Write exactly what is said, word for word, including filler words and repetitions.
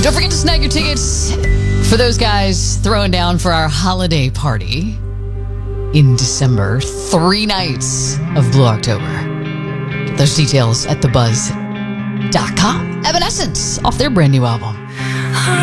Don't forget to snag your tickets for those guys throwing down for our holiday party in December. Three nights of Blue October. Get those details at the buzz dot com. Evanescence off their brand new album.